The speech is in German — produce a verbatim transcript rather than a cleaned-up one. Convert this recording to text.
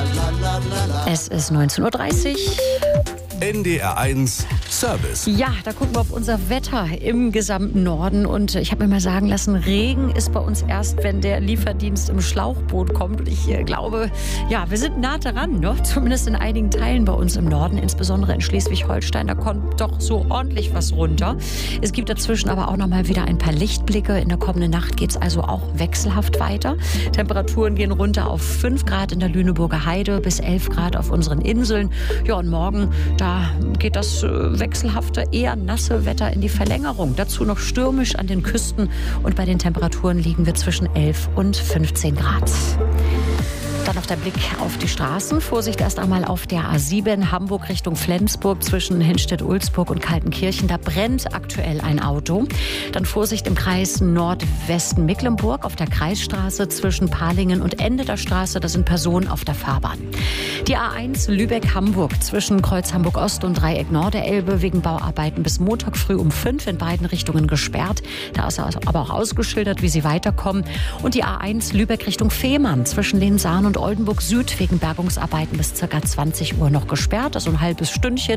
Es ist neunzehn Uhr dreißig. N D R eins Service. Ja, da gucken wir auf unser Wetter im gesamten Norden. Und ich habe mir mal sagen lassen, Regen ist bei uns erst, wenn der Lieferdienst im Schlauchboot kommt. Und ich äh, glaube, ja, wir sind nah dran, ne? Zumindest in einigen Teilen bei uns im Norden, insbesondere in Schleswig-Holstein. Da kommt doch so ordentlich was runter. Es gibt dazwischen aber auch noch mal wieder ein paar Lichtblicke. In der kommenden Nacht geht es also auch wechselhaft weiter. Temperaturen gehen runter auf fünf Grad in der Lüneburger Heide bis elf Grad auf unseren Inseln. Ja, und morgen, da geht das äh, wechselhafte, eher nasse Wetter in die Verlängerung. Dazu noch stürmisch an den Küsten und bei den Temperaturen liegen wir zwischen elf und fünfzehn Grad. Dann noch der Blick auf die Straßen. Vorsicht erst einmal auf der A sieben Hamburg Richtung Flensburg zwischen Hinstedt-Ulzburg und Kaltenkirchen. Da brennt aktuell ein Auto. Dann Vorsicht im Kreis Nordwesten Mecklenburg auf der Kreisstraße zwischen Palingen und Ende der Straße. Da sind Personen auf der Fahrbahn. Die A eins Lübeck-Hamburg zwischen Kreuz Hamburg-Ost und Dreieck Norderelbe wegen Bauarbeiten bis Montag früh um fünf in beiden Richtungen gesperrt. Da ist aber auch ausgeschildert, wie sie weiterkommen. Und die A eins Lübeck Richtung Fehmarn zwischen Lensahn und Oldenburg Süd wegen Bergungsarbeiten bis ca. zwanzig Uhr noch gesperrt. Also ein halbes Stündchen.